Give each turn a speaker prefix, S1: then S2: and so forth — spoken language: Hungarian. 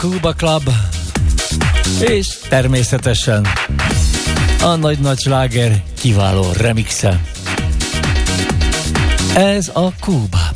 S1: Cuba Club, és természetesen a nagy sláger kiváló remixe. Ez a Cuba.